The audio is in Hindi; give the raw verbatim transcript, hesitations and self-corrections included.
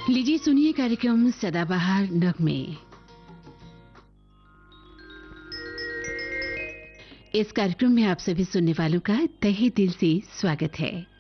लीजिए सुनिए कार्यक्रम सदाबहार नगमे। इस कार्यक्रम में आप सभी सुनने वालों का तहे दिल से स्वागत है।